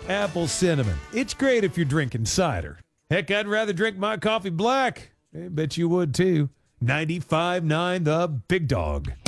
apple cinnamon. It's great if you're drinking cider. Heck, I'd rather drink my coffee black. I bet you would too. 95.9 The Big Dog.